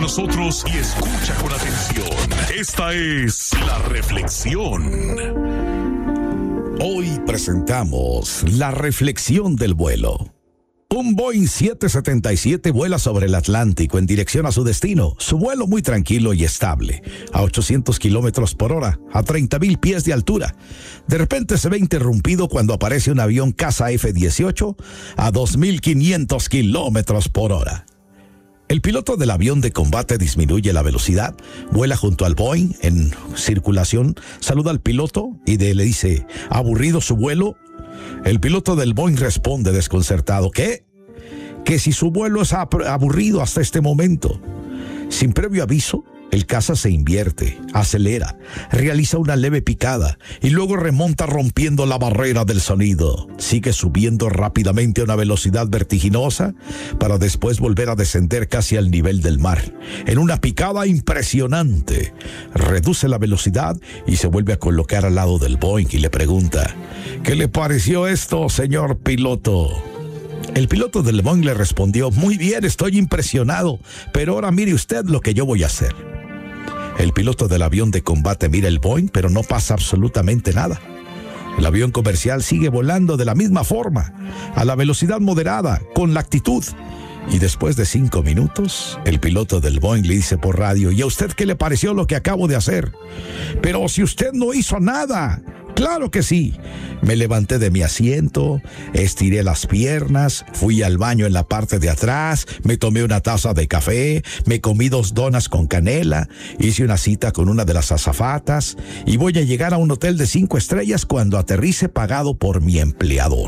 con nosotros y escucha con atención. Esta es La Reflexión. Hoy presentamos La Reflexión del vuelo. Un Boeing 777 vuela sobre el Atlántico en dirección a su destino. Su vuelo muy tranquilo y estable, a 800 kilómetros por hora, a 30,000 pies de altura. De repente se ve interrumpido cuando aparece un avión caza F-18 a 2,500 kilómetros por hora. El piloto del avión de combate disminuye la velocidad, vuela junto al Boeing en circulación, saluda al piloto y le dice, ¿aburrido su vuelo? El piloto del Boeing responde desconcertado, ¿qué? Que si su vuelo es aburrido hasta este momento. Sin previo aviso, el caza se invierte, acelera, realiza una leve picada y luego remonta rompiendo la barrera del sonido. Sigue subiendo rápidamente a una velocidad vertiginosa para después volver a descender casi al nivel del mar. En una picada impresionante, reduce la velocidad y se vuelve a colocar al lado del Boeing y le pregunta, ¿qué le pareció esto, señor piloto? El piloto del Boeing le respondió, muy bien, estoy impresionado, pero ahora mire usted lo que yo voy a hacer. El piloto del avión de combate mira el Boeing, pero no pasa absolutamente nada. El avión comercial sigue volando de la misma forma, a la velocidad moderada, con la actitud. Y después de 5 minutos, el piloto del Boeing le dice por radio, ¿y a usted qué le pareció lo que acabo de hacer? Pero si usted no hizo nada. Claro que sí. Me levanté de mi asiento, estiré las piernas, fui al baño en la parte de atrás, me tomé una taza de café, me comí 2 donas con canela, hice una cita con una de las azafatas y voy a llegar a un hotel de 5 estrellas cuando aterrice pagado por mi empleador.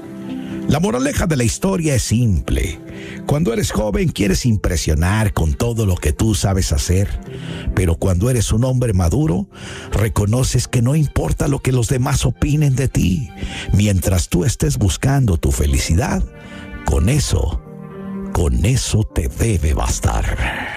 La moraleja de la historia es simple. Cuando eres joven quieres impresionar con todo lo que tú sabes hacer, pero cuando eres un hombre maduro, reconoces que no importa lo que los demás opinen de ti. Mientras tú estés buscando tu felicidad, con eso te debe bastar.